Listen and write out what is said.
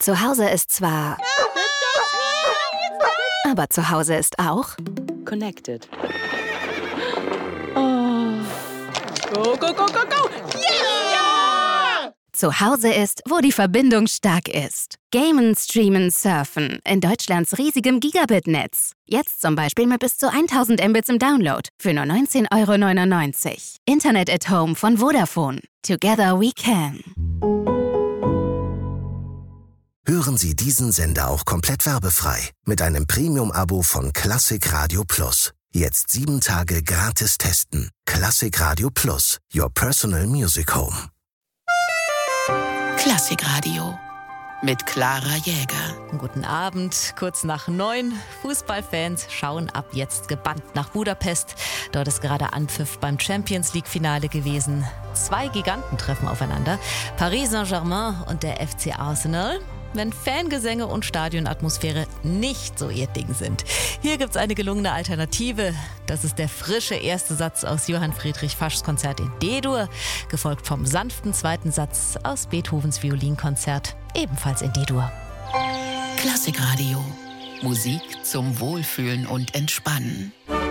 Zu Hause ist zwar... Aber zu Hause ist auch... Connected. Oh. Go, go, go, go, go! Ja! Zu Hause ist, wo die Verbindung stark ist. Gamen, streamen, surfen. In Deutschlands riesigem Gigabit-Netz. Jetzt zum Beispiel mit bis zu 1000 Mbits im Download. Für nur 19,99 €. Internet at Home von Vodafone. Together we can. Hören Sie diesen Sender auch komplett werbefrei mit einem Premium-Abo von Klassik Radio Plus. Jetzt 7 Tage gratis testen. Klassik Radio Plus, your personal music home. Klassik Radio mit Clara Jäger. Guten Abend, kurz nach 9. Fußballfans schauen ab jetzt gebannt nach Budapest. Dort ist gerade Anpfiff beim Champions-League-Finale gewesen. 2 Giganten treffen aufeinander, Paris Saint-Germain und der FC Arsenal. Wenn Fangesänge und Stadionatmosphäre nicht so ihr Ding sind. Hier gibt's eine gelungene Alternative. Das ist der frische erste Satz aus Johann Friedrich Faschs Konzert in D-Dur, gefolgt vom sanften zweiten Satz aus Beethovens Violinkonzert, ebenfalls in D-Dur. Klassik Radio. Musik zum Wohlfühlen und Entspannen.